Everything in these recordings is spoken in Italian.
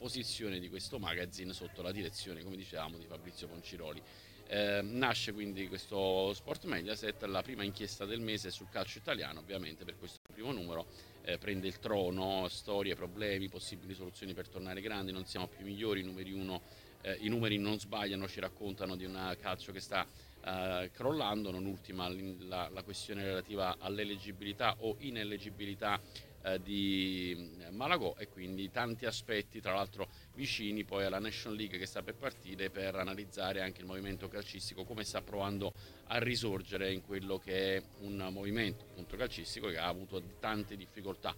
posizione di questo magazine sotto la direzione, come dicevamo, di Fabrizio Ponciroli. Nasce quindi questo Sport Mediaset, la prima inchiesta del mese sul calcio italiano, ovviamente per questo primo numero prende il trono, storie, problemi, possibili soluzioni per tornare grandi, non siamo più migliori, i numeri non sbagliano, ci raccontano di un calcio che sta crollando, non ultima la questione relativa all'eleggibilità o ineleggibilità di Malagò, e quindi tanti aspetti, tra l'altro vicini poi alla National League che sta per partire, per analizzare anche il movimento calcistico, come sta provando a risorgere in quello che è un movimento appunto calcistico che ha avuto tante difficoltà.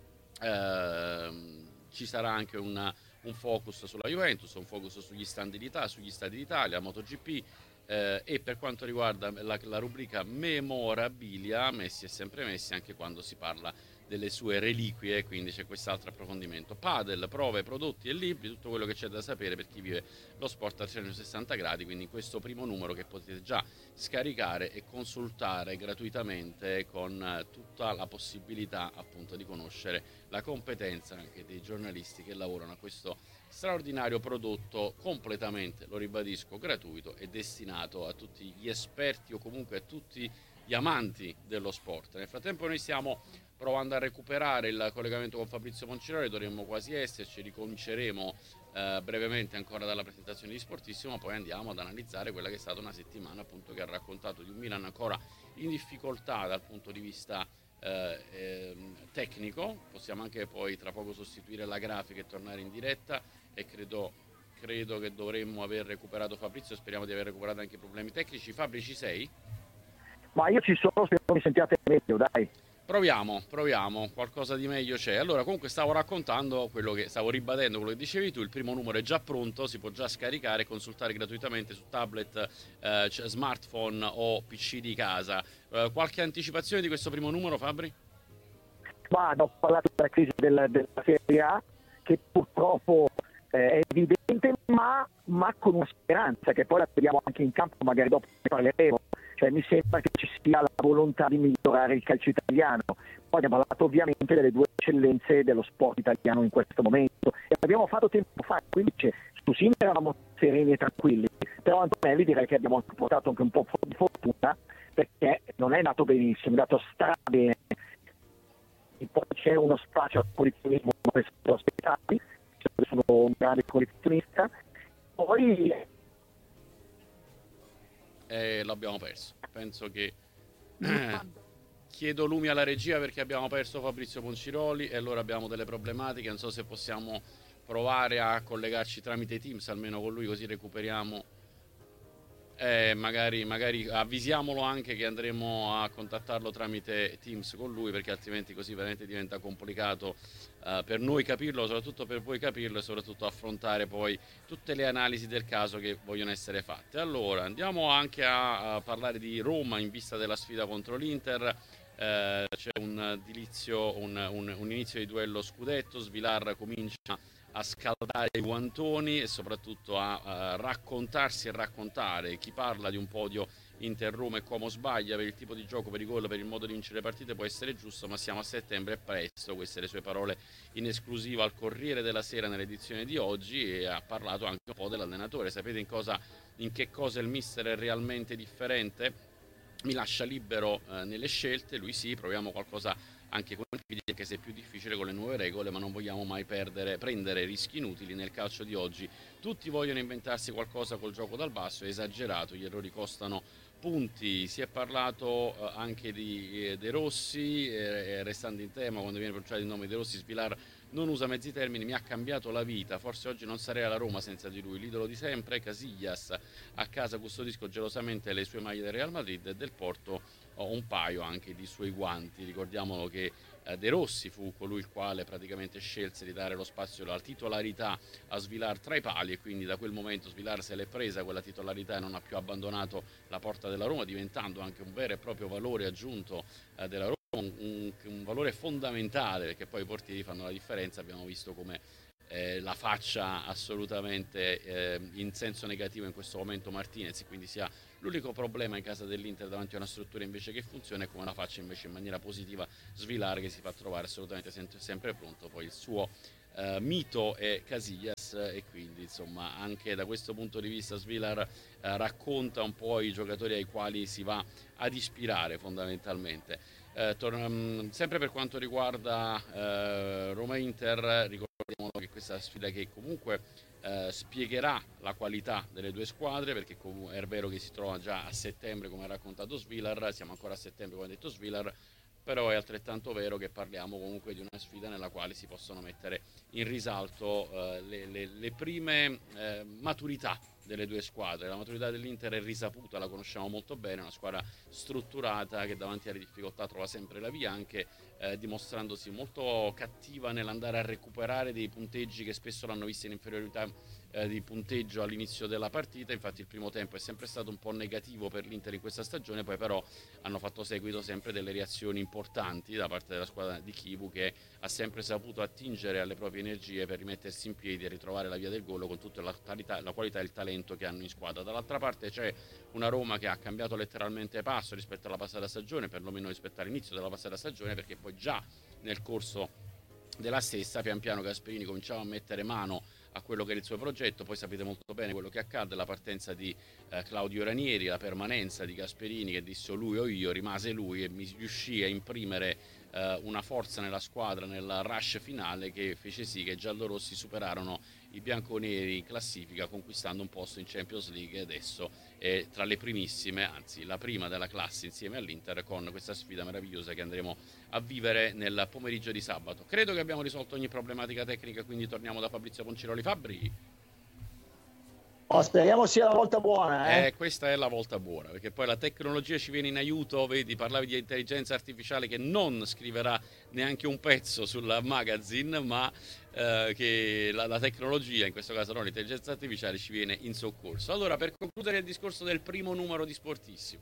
Ci sarà anche un focus sulla Juventus, un focus sugli stadi d'Italia, MotoGP, e per quanto riguarda la rubrica memorabilia, Messi è sempre Messi anche quando si parla delle sue reliquie, quindi c'è quest'altro approfondimento. Padel, prove, prodotti e libri, tutto quello che c'è da sapere per chi vive lo sport a 360 gradi, quindi in questo primo numero che potete già scaricare e consultare gratuitamente, con tutta la possibilità appunto di conoscere la competenza anche dei giornalisti che lavorano a questo straordinario prodotto, completamente, lo ribadisco, gratuito e destinato a tutti gli esperti o comunque a tutti gli amanti dello sport. Nel frattempo noi stiamo provando a recuperare il collegamento con Fabrizio Ponciroli, dovremmo quasi esserci, ricominceremo brevemente ancora dalla presentazione di Sportissimo, poi andiamo ad analizzare quella che è stata una settimana appunto che ha raccontato di un Milan ancora in difficoltà dal punto di vista tecnico. Possiamo anche poi tra poco sostituire la grafica e tornare in diretta, e credo che dovremmo aver recuperato Fabrizio, speriamo di aver recuperato anche i problemi tecnici. Fabri, ci sei? Ma io ci sono, spero mi sentiate meglio, dai. Proviamo, qualcosa di meglio c'è. Allora, comunque stavo ribadendo quello che dicevi tu, il primo numero è già pronto, si può già scaricare e consultare gratuitamente su tablet, smartphone o PC di casa. Qualche anticipazione di questo primo numero, Fabri? Ma ho parlato della crisi della Serie A, che purtroppo è evidente, ma con una speranza, che poi la vediamo anche in campo, magari dopo ne parleremo. Cioè, mi sembra che ci sia la volontà di migliorare il calcio italiano. Poi abbiamo parlato ovviamente delle due eccellenze dello sport italiano in questo momento, e l'abbiamo fatto tempo fa, quindi su Sinner eravamo sereni e tranquilli, però Antonelli direi che abbiamo portato anche un po' di fortuna, perché non è nato benissimo, è nato strabene, e poi c'è uno spazio al collezionismo che sono aspettati, sono un grande collezionista, poi l'abbiamo perso. Penso che chiedo lumi alla regia perché abbiamo perso Fabrizio Ponciroli e allora abbiamo delle problematiche. Non so se possiamo provare a collegarci tramite Teams almeno con lui, così recuperiamo. Magari avvisiamolo anche che andremo a contattarlo tramite Teams con lui, perché altrimenti così veramente diventa complicato per noi capirlo, soprattutto per voi capirlo, e soprattutto affrontare poi tutte le analisi del caso che vogliono essere fatte. Allora andiamo anche a parlare di Roma in vista della sfida contro l'Inter. C'è un inizio di duello scudetto, Svilar comincia a scaldare i guantoni e soprattutto a raccontarsi e raccontare. Chi parla di un podio Inter-Roma e Como sbaglia, per il tipo di gioco, per i gol, per il modo di vincere le partite può essere giusto, ma siamo a settembre e presto. Queste le sue parole in esclusiva al Corriere della Sera nell'edizione di oggi, e ha parlato anche un po' dell'allenatore. Sapete in che cosa il mister è realmente differente? Mi lascia libero nelle scelte, lui sì, proviamo qualcosa anche con il piede, anche se è più difficile con le nuove regole, ma non vogliamo mai prendere rischi inutili. Nel calcio di oggi tutti vogliono inventarsi qualcosa col gioco dal basso, è esagerato, gli errori costano punti. Si è parlato anche di De Rossi, restando in tema, quando viene pronunciato il nome De Rossi, Svilar non usa mezzi termini, mi ha cambiato la vita, forse oggi non sarei alla Roma senza di lui, l'idolo di sempre. Casillas, a casa custodisco gelosamente le sue maglie del Real Madrid, e del Porto ho un paio anche di suoi guanti. Ricordiamolo che De Rossi fu colui il quale praticamente scelse di dare lo spazio, la titolarità a Svilar tra i pali, e quindi da quel momento Svilar se l'è presa quella titolarità e non ha più abbandonato la porta della Roma, diventando anche un vero e proprio valore aggiunto della Roma, un valore fondamentale, perché poi i portieri fanno la differenza. Abbiamo visto come la faccia assolutamente in senso negativo in questo momento Martinez, quindi sia l'unico problema in casa dell'Inter davanti a una struttura invece che funziona, e come la faccia invece in maniera positiva Svilar, che si fa trovare assolutamente sempre pronto. Poi il suo Mito e Casillas, e quindi insomma anche da questo punto di vista Svilar racconta un po' i giocatori ai quali si va ad ispirare fondamentalmente. Sempre per quanto riguarda Roma-Inter, ricordiamo che questa sfida che comunque spiegherà la qualità delle due squadre, perché è vero che si trova già a settembre come ha raccontato Svilar, siamo ancora a settembre come ha detto Svilar, però è altrettanto vero che parliamo comunque di una sfida nella quale si possono mettere in risalto le prime maturità delle due squadre. La maturità dell'Inter è risaputa, la conosciamo molto bene, è una squadra strutturata che davanti alle difficoltà trova sempre la via, anche dimostrandosi molto cattiva nell'andare a recuperare dei punteggi che spesso l'hanno vista in inferiorità di punteggio all'inizio della partita. Infatti il primo tempo è sempre stato un po' negativo per l'Inter in questa stagione, poi però hanno fatto seguito sempre delle reazioni importanti da parte della squadra di Chivu, che ha sempre saputo attingere alle proprie energie per rimettersi in piedi e ritrovare la via del gol con tutta la qualità e il talento che hanno in squadra. Dall'altra parte c'è una Roma che ha cambiato letteralmente passo rispetto alla passata stagione, perlomeno rispetto all'inizio della passata stagione, perché poi già nel corso della stessa pian piano Gasperini cominciava a mettere mano a quello che era il suo progetto. Poi sapete molto bene quello che accadde, la partenza di Claudio Ranieri, la permanenza di Gasperini che disse lui o io, rimase lui e mi riuscì a imprimere una forza nella squadra nel rush finale che fece sì che i giallorossi superarono i bianconeri in classifica, conquistando un posto in Champions League, e adesso è tra le primissime, anzi la prima della classe insieme all'Inter, con questa sfida meravigliosa che andremo a vivere nel pomeriggio di sabato. Credo che abbiamo risolto ogni problematica tecnica, quindi torniamo da Fabrizio Ponciroli. Fabri? Speriamo sia la volta buona. Questa è la volta buona, perché poi la tecnologia ci viene in aiuto. Vedi, parlavi di intelligenza artificiale che non scriverà neanche un pezzo sul magazine, ma che la tecnologia, in questo caso non l'intelligenza artificiale, ci viene in soccorso. Allora, per concludere il discorso del primo numero di Sportissimo.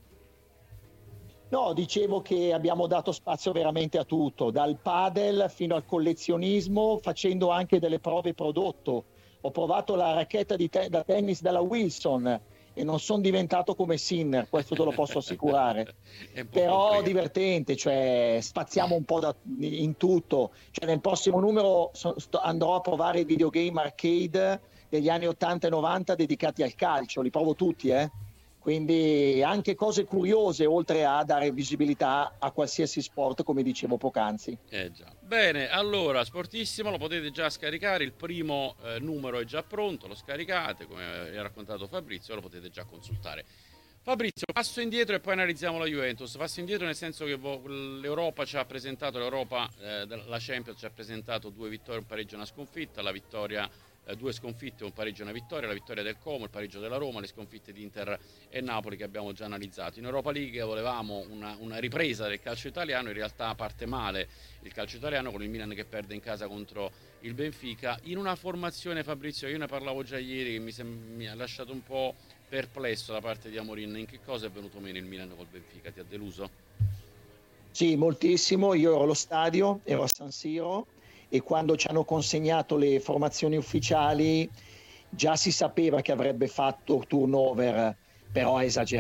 No, dicevo che abbiamo dato spazio veramente a tutto, dal padel fino al collezionismo, facendo anche delle prove prodotto. Ho provato la racchetta da tennis della Wilson e non sono diventato come Sinner, questo te lo posso assicurare. Però divertente, cioè spaziamo un po' in tutto. Cioè, nel prossimo numero andrò a provare i videogame arcade degli anni 80 e 90 dedicati al calcio, li provo tutti, Quindi anche cose curiose, oltre a dare visibilità a qualsiasi sport, come dicevo poc'anzi. Già. Bene, allora, Sportissimo lo potete già scaricare, il primo numero è già pronto, lo scaricate, come ha raccontato Fabrizio, lo potete già consultare. Fabrizio, passo indietro e poi analizziamo la Juventus. Passo indietro nel senso che l'Europa ci ha presentato, la Champions ci ha presentato 2 vittorie, un pareggio e una sconfitta, la vittoria 2 sconfitte, un pareggio e una vittoria, la vittoria del Como, il pareggio della Roma, le sconfitte di Inter e Napoli che abbiamo già analizzato. In Europa League volevamo una ripresa del calcio italiano, in realtà parte male il calcio italiano con il Milan che perde in casa contro il Benfica, in una formazione, Fabrizio, io ne parlavo già ieri, che mi ha lasciato un po' perplesso da parte di Amorin. In che cosa è venuto meno il Milan col Benfica? Ti ha deluso? Sì, moltissimo. Io ero allo stadio, ero a San Siro, e quando ci hanno consegnato le formazioni ufficiali già si sapeva che avrebbe fatto turnover, però ha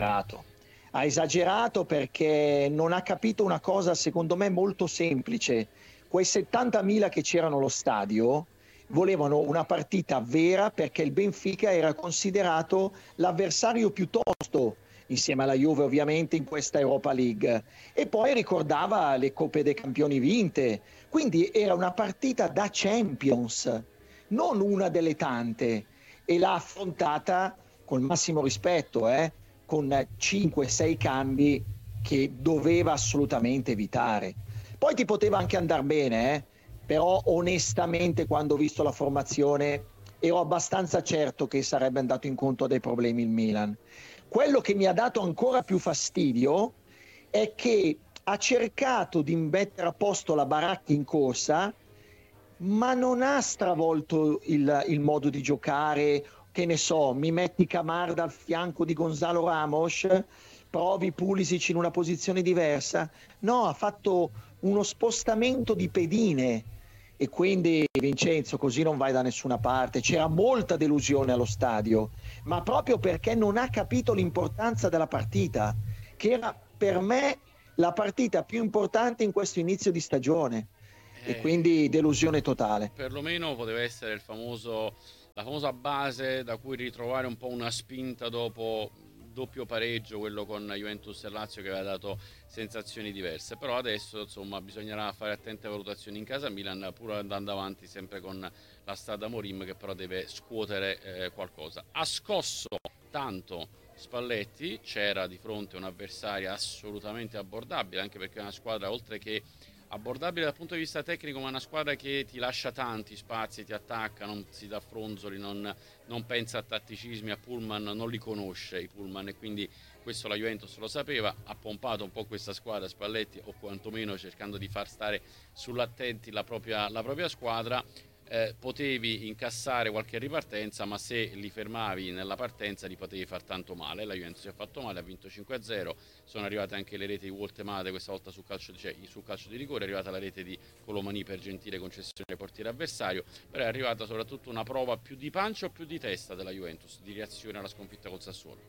esagerato perché non ha capito una cosa secondo me molto semplice. Quei 70.000 che c'erano allo stadio volevano una partita vera, perché il Benfica era considerato l'avversario più tosto, insieme alla Juve ovviamente, in questa Europa League, e poi ricordava le Coppe dei Campioni vinte, quindi era una partita da Champions, non una delle tante, e l'ha affrontata col massimo rispetto, con 5-6 cambi che doveva assolutamente evitare. Poi ti poteva anche andare bene, però onestamente quando ho visto la formazione ero abbastanza certo che sarebbe andato incontro a dei problemi il Milan. Quello che mi ha dato ancora più fastidio è che ha cercato di mettere a posto la baracca in corsa, ma non ha stravolto il modo di giocare. Che ne so, mi metti Camarda al fianco di Gonzalo Ramos, provi Pulisic in una posizione diversa. No, ha fatto uno spostamento di pedine, e quindi Vincenzo, così non vai da nessuna parte. C'era molta delusione allo stadio, ma proprio perché non ha capito l'importanza della partita, che era per me la partita più importante in questo inizio di stagione. e quindi delusione totale. Perlomeno poteva essere la famosa base da cui ritrovare un po' una spinta dopo doppio pareggio, quello con Juventus e Lazio, che aveva dato sensazioni diverse. Però adesso insomma bisognerà fare attente valutazioni in casa. Milan, pur andando avanti sempre con la strada Morim, che però deve scuotere qualcosa. Ha scosso tanto Spalletti, c'era di fronte un'avversaria assolutamente abbordabile, anche perché è una squadra, oltre che abbordabile dal punto di vista tecnico, ma è una squadra che ti lascia tanti spazi, ti attacca, non si dà fronzoli, non pensa a tatticismi, a pullman, non li conosce i pullman, e quindi questo la Juventus lo sapeva. Ha pompato un po' questa squadra Spalletti, o quantomeno cercando di far stare sull'attenti la propria squadra. Potevi incassare qualche ripartenza, ma se li fermavi nella partenza li potevi far tanto male. La Juventus si è fatto male, ha vinto 5-0. Sono arrivate anche le reti di Woltemade, questa volta sul calcio di rigore. È arrivata la rete di Colomani per gentile concessione al portiere avversario, però è arrivata soprattutto una prova più di pancia o più di testa della Juventus, di reazione alla sconfitta col Sassuolo.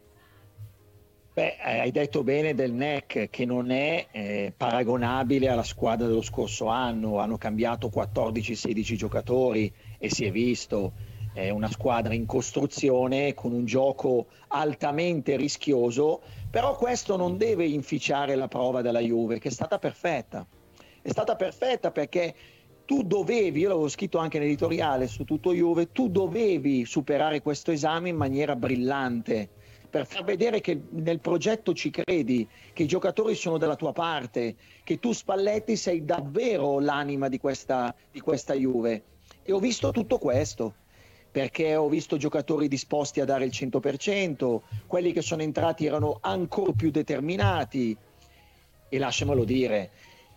Beh, hai detto bene del NEC, che non è paragonabile alla squadra dello scorso anno. Hanno cambiato 14-16 giocatori e si è visto. È una squadra in costruzione con un gioco altamente rischioso, però questo non deve inficiare la prova della Juve, che è stata perfetta. È stata perfetta perché tu dovevi, io l'avevo scritto anche nell'editoriale su Tutto Juve, tu dovevi superare questo esame in maniera brillante, per far vedere che nel progetto ci credi, che i giocatori sono dalla tua parte, che tu Spalletti sei davvero l'anima di questa Juve. E ho visto tutto questo, perché ho visto giocatori disposti a dare il 100%, quelli che sono entrati erano ancora più determinati, e lasciamelo dire,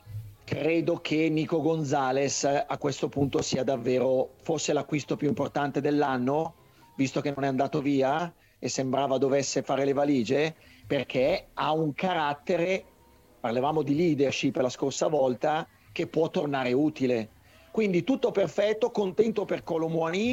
credo che Nico Gonzalez a questo punto sia davvero forse l'acquisto più importante dell'anno, visto che non è andato via e sembrava dovesse fare le valigie, perché ha un carattere, parlavamo di leadership la scorsa volta, che può tornare utile. Quindi tutto perfetto, contento per Colomouani.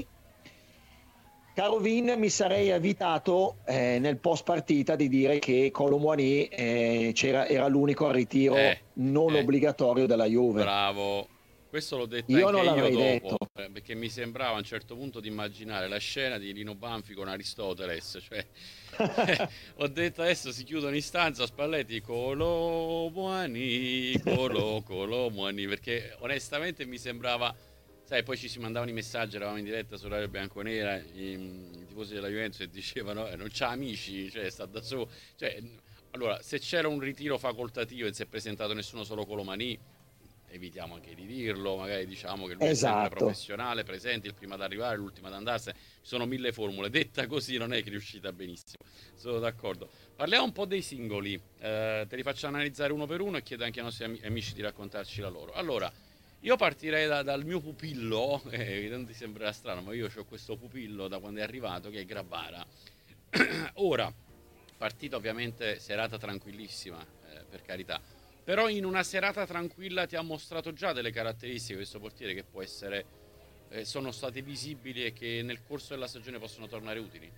Caro Vin, mi sarei evitato nel post partita di dire che Colomouani era l'unico al ritiro non obbligatorio della Juve. Bravo. Questo l'ho detto Io anche non io l'avrei dopo, detto. Perché mi sembrava a un certo punto di immaginare la scena di Lino Banfi con Aristoteles, cioè ho detto adesso si chiudono in stanza Spalletti, Colomouani, Colomouani, perché onestamente mi sembrava, sai, poi ci si mandavano i messaggi, eravamo in diretta su Radio Bianconera, i tifosi della Juventus, e dicevano non c'ha amici, cioè sta da solo, cioè, allora, se c'era un ritiro facoltativo e non si è presentato nessuno, solo Colomani, evitiamo anche di dirlo, magari diciamo che lui è sempre professionale, presente, il primo ad arrivare, l'ultimo ad andarsene, ci sono mille formule. Detta così non è che è riuscita benissimo, sono d'accordo. Parliamo un po' dei singoli, te li faccio analizzare uno per uno e chiedo anche ai nostri amici di raccontarci la loro. Allora, io partirei dal mio pupillo, non ti sembrerà strano, ma io ho questo pupillo da quando è arrivato, che è Grabara. Ora, partita ovviamente serata tranquillissima, per carità, però in una serata tranquilla ti ha mostrato già delle caratteristiche questo portiere che può essere, sono state visibili e che nel corso della stagione possono tornare utili.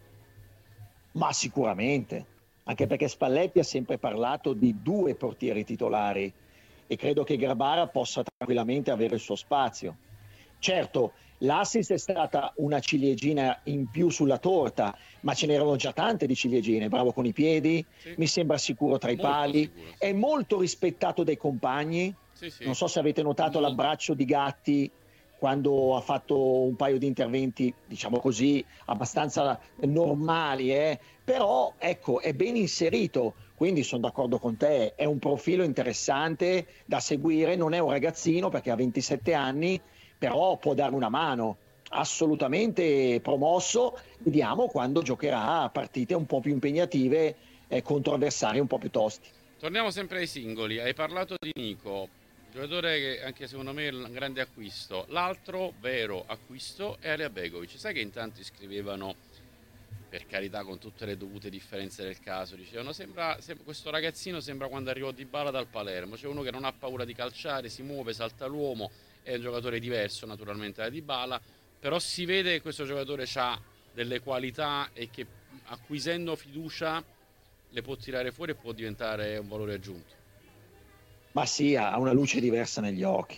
Ma sicuramente, anche perché Spalletti ha sempre parlato di due portieri titolari e credo che Grabara possa tranquillamente avere il suo spazio. Certo, l'assist è stata una ciliegina in più sulla torta, ma ce n'erano già tante di ciliegine. Bravo con i piedi, sì, mi sembra sicuro tra i pali, sicuro, sì. È molto rispettato dai compagni. Sì, sì. Non so se avete notato l'abbraccio di Gatti quando ha fatto un paio di interventi, diciamo così, abbastanza normali, però ecco, è ben inserito, quindi sono d'accordo con te, è un profilo interessante da seguire, non è un ragazzino perché ha 27 anni, però può dare una mano, assolutamente promosso. Vediamo quando giocherà partite un po' più impegnative contro avversari un po' più tosti. Torniamo sempre ai singoli, hai parlato di Nico, giocatore che anche secondo me è un grande acquisto. L'altro vero acquisto è Alea Begovic. Sai che in tanti scrivevano, per carità con tutte le dovute differenze del caso, dicevano questo ragazzino sembra quando arrivò Dybala dal Palermo, c'è uno che non ha paura di calciare, si muove, salta l'uomo, è un giocatore diverso naturalmente da Dybala, però si vede che questo giocatore ha delle qualità e che acquisendo fiducia le può tirare fuori e può diventare un valore aggiunto. Ma sì, ha una luce diversa negli occhi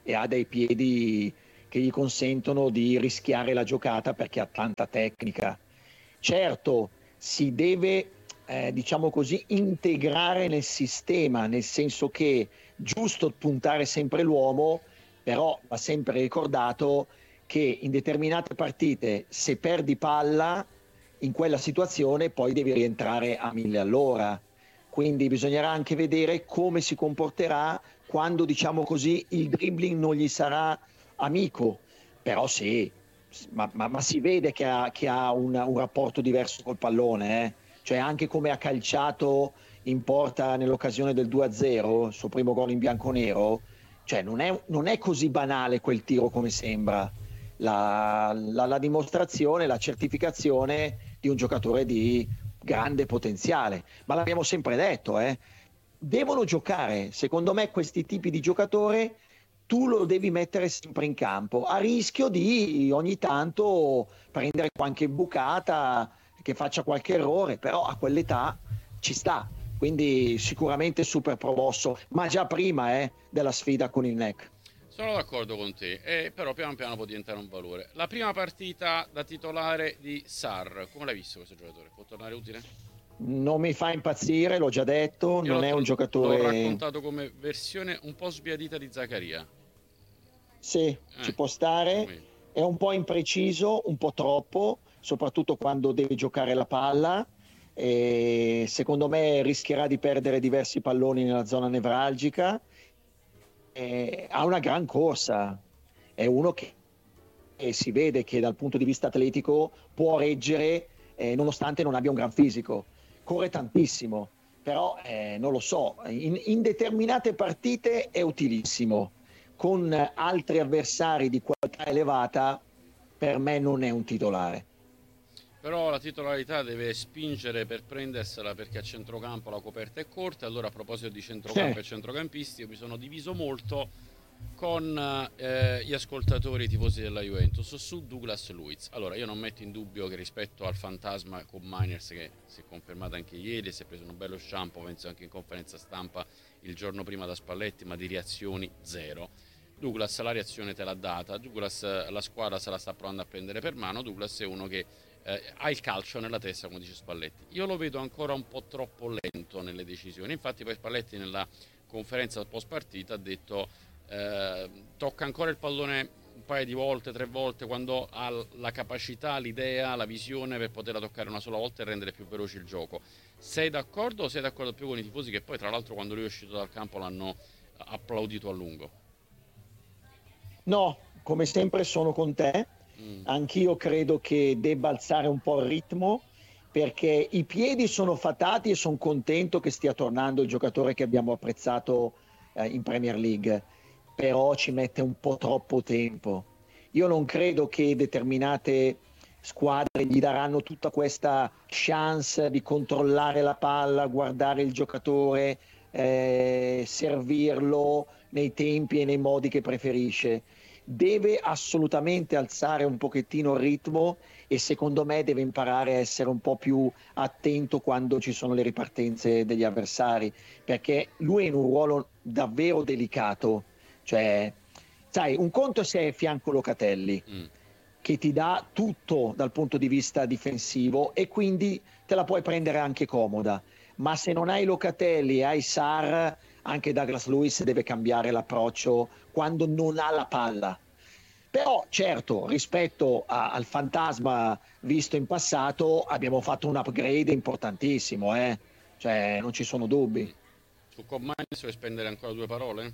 e ha dei piedi che gli consentono di rischiare la giocata perché ha tanta tecnica. Certo, si deve, diciamo così, integrare nel sistema, nel senso che giusto puntare sempre l'uomo, però va sempre ricordato che in determinate partite, se perdi palla, in quella situazione poi devi rientrare a 1000 all'ora. Quindi bisognerà anche vedere come si comporterà quando, diciamo così, il dribbling non gli sarà amico. Però sì, ma si vede che ha un rapporto diverso col pallone, eh? Cioè anche come ha calciato in porta nell'occasione del 2-0, il suo primo gol in bianconero, cioè non è così banale quel tiro come sembra. La dimostrazione, la certificazione di un giocatore di grande potenziale. Ma l'abbiamo sempre detto, devono giocare. Secondo me questi tipi di giocatore tu lo devi mettere sempre in campo, a rischio di ogni tanto prendere qualche bucata, che faccia qualche errore, però a quell'età ci sta. Quindi sicuramente super promosso, ma già prima della sfida con il NEC. Sono d'accordo con te, però piano piano può diventare un valore. La prima partita da titolare di Sarr, come l'hai visto questo giocatore? Può tornare utile? Non mi fa impazzire, l'ho già detto, Io non è un l'ho giocatore... raccontato come versione un po' sbiadita di Zaccaria. Sì, ci può stare, Come... è un po' impreciso, un po' troppo, soprattutto quando deve giocare la palla. E secondo me rischierà di perdere diversi palloni nella zona nevralgica. Ha una gran corsa, è uno che si vede che dal punto di vista atletico può reggere, nonostante non abbia un gran fisico. Corre tantissimo, però non lo so, in determinate partite è utilissimo. Con altri avversari di qualità elevata, per me non è un titolare. Però la titolarità deve spingere per prendersela perché a centrocampo la coperta è corta. Allora, a proposito di centrocampo e centrocampisti, io mi sono diviso molto con gli ascoltatori tifosi della Juventus su Douglas Luiz. Allora, io non metto in dubbio che rispetto al fantasma con Miners, che si è confermato anche ieri, si è preso un bello shampoo, penso anche in conferenza stampa il giorno prima da Spalletti, ma di reazioni zero. Douglas la reazione te l'ha data, Douglas la squadra se la sta provando a prendere per mano, Douglas è uno che ha il calcio nella testa, come dice Spalletti. Io lo vedo ancora un po' troppo lento nelle decisioni, infatti poi Spalletti nella conferenza post partita ha detto tocca ancora il pallone un paio di volte, 3 volte, quando ha la capacità, l'idea, la visione per poterla toccare una sola volta e rendere più veloce il gioco. Sei d'accordo o sei d'accordo più con i tifosi che poi tra l'altro quando lui è uscito dal campo l'hanno applaudito a lungo? No, come sempre sono con te. Anch'io credo che debba alzare un po' il ritmo perché i piedi sono fatati e sono contento che stia tornando il giocatore che abbiamo apprezzato in Premier League, però ci mette un po' troppo tempo. Io non credo che determinate squadre gli daranno tutta questa chance di controllare la palla, guardare il giocatore, servirlo nei tempi e nei modi che preferisce. Deve assolutamente alzare un pochettino il ritmo e secondo me deve imparare a essere un po' più attento quando ci sono le ripartenze degli avversari, perché lui è in un ruolo davvero delicato. Cioè, sai, un conto è se è fianco Locatelli, che ti dà tutto dal punto di vista difensivo e quindi te la puoi prendere anche comoda, ma se non hai Locatelli e hai Sarr, anche Douglas Luiz deve cambiare l'approccio quando non ha la palla. Però certo, rispetto al fantasma visto in passato, abbiamo fatto un upgrade importantissimo, cioè non ci sono dubbi. Su Commines vuoi spendere ancora 2 parole?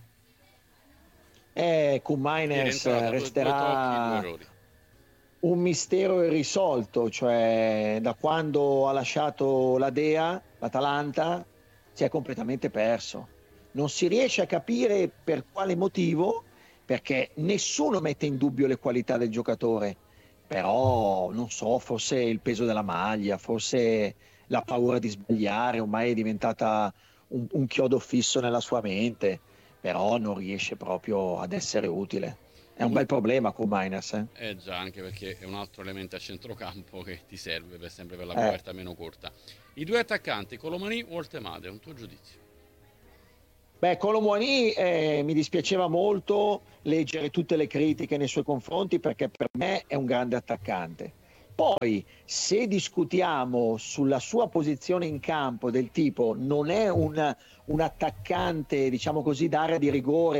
Con Ieri è Miners entrato, due tocchi, 2 errori. un mistero irrisolto, cioè da quando ha lasciato la Dea, l'Atalanta, si è completamente perso. Non si riesce a capire per quale motivo, perché nessuno mette in dubbio le qualità del giocatore, però non so, forse il peso della maglia, forse la paura di sbagliare, ormai è diventata un chiodo fisso nella sua mente, però non riesce proprio ad essere utile. È un bel problema con Miners, eh? Già, anche perché è un altro elemento a centrocampo che ti serve sempre per la coperta meno corta. I due attaccanti, Colomani o Oltemade, un tuo giudizio? Beh, Kolo Muani mi dispiaceva molto leggere tutte le critiche nei suoi confronti perché per me è un grande attaccante. Poi, se discutiamo sulla sua posizione in campo, del tipo non è un attaccante, diciamo così, d'area di rigore,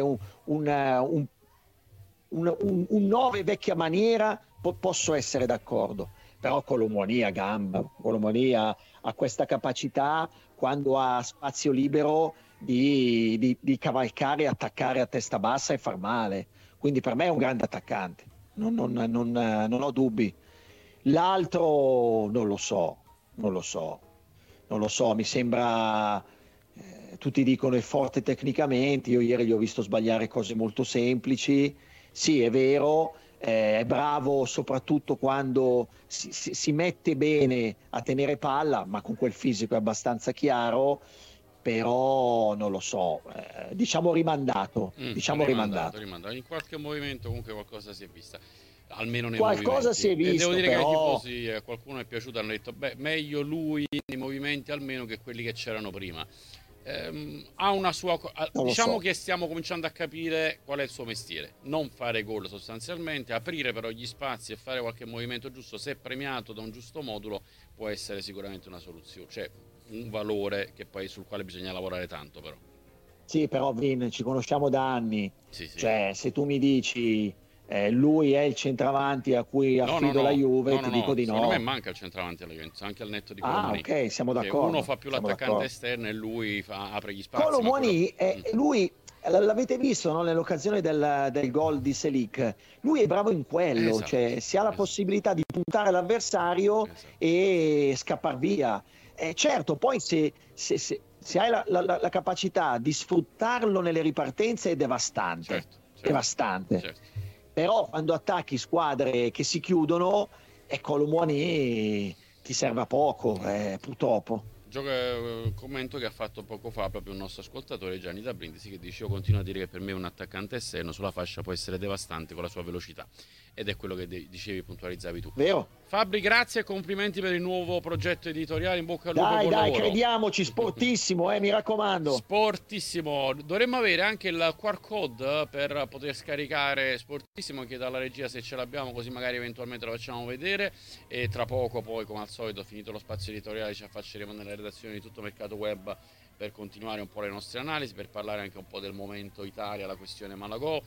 un 9 vecchia maniera, posso essere d'accordo. Però Kolo Muani ha gamba, Kolo Muani ha questa capacità, quando ha spazio libero, di cavalcare e attaccare a testa bassa e far male. Quindi per me è un grande attaccante, non ho dubbi. L'altro non lo so, non lo so, mi sembra, tutti dicono è forte tecnicamente, io ieri gli ho visto sbagliare cose molto semplici, sì è vero, è bravo soprattutto quando si mette bene a tenere palla, ma con quel fisico è abbastanza chiaro, però non lo so, diciamo rimandato, rimandato. In qualche movimento comunque qualcosa si è vista, almeno nei qualcosa movimenti. si è E devo visto, dire che ai però tifosi a qualcuno è piaciuto, hanno detto, beh, meglio lui nei movimenti almeno che quelli che c'erano prima. Ha una sua... non lo Diciamo so. che stiamo cominciando a capire qual è il suo mestiere. Non fare gol sostanzialmente, aprire però gli spazi e fare qualche movimento giusto, se premiato da un giusto modulo, può essere sicuramente una soluzione. Cioè, un valore che poi sul quale bisogna lavorare tanto però. Sì, però Vin, ci conosciamo da anni, Sì, sì. cioè se tu mi dici lui è il centravanti a cui No, no, affido la no, Juve, no, no, ti dico no. di Secondo me no. manca il centravanti alla Juventus, anche al netto di Kolo Ah, Muani. ok, siamo Che uno d'accordo, fa più siamo l'attaccante d'accordo. esterno e lui apre gli Kolo spazi, ma quello... Muani, lui, l'avete visto, no, nell'occasione del gol di Selic, lui è bravo in quello, Esatto, cioè si ha la esatto, possibilità di puntare l'avversario esatto. e scappar via. Certo, poi se hai la capacità di sfruttarlo nelle ripartenze è devastante, Certo, certo, devastante. certo. Però quando attacchi squadre che si chiudono, Kolo Muani ti serve a poco, purtroppo. Commento che ha fatto poco fa proprio il nostro ascoltatore Gianni da Brindisi, che dice: io continuo a dire che per me un attaccante esterno sulla fascia può essere devastante con la sua velocità, ed è quello che dicevi, puntualizzavi tu. Vero? Fabri, grazie e complimenti per il nuovo progetto editoriale, in bocca al lupo, Dai, buon dai, lavoro. crediamoci, sportissimo, mi raccomando. Sportissimo, dovremmo avere anche il QR code per poter scaricare Sportissimo, anche dalla regia se ce l'abbiamo, così magari eventualmente lo facciamo vedere, e tra poco poi, come al solito, finito lo spazio editoriale, ci affacceremo nella redazione di Tutto Mercato Web per continuare un po' le nostre analisi, per parlare anche un po' del momento Italia, la questione Malagò,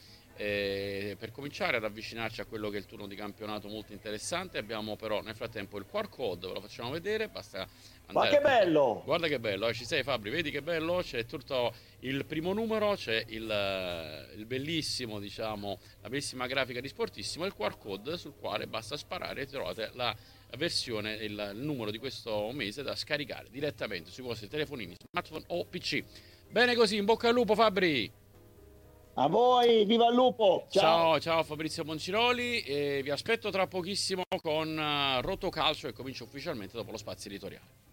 per cominciare ad avvicinarci a quello che è il turno di campionato molto interessante. Abbiamo però nel frattempo il QR code, ve lo facciamo vedere, basta Ma andare che appunto. bello! Guarda che bello, ci sei Fabri, vedi che bello, c'è tutto il primo numero, c'è il bellissimo, diciamo, la bellissima grafica di Sportissimo e il QR code sul quale basta sparare e trovate la versione, il numero di questo mese da scaricare direttamente sui vostri telefonini, smartphone o PC. Bene così, in bocca al lupo Fabri! A voi, viva il lupo! Ciao! Ciao, ciao Fabrizio Bonciroli, e vi aspetto tra pochissimo con Rotocalcio, che comincia ufficialmente dopo lo spazio editoriale.